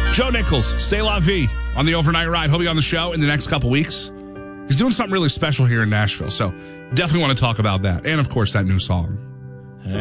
Joe Nichols, C'est La Vie on the Overnight Ride. He'll be on the show in the next couple weeks. He's doing something really special here in Nashville, so definitely want to talk about that. And, of course, that new song.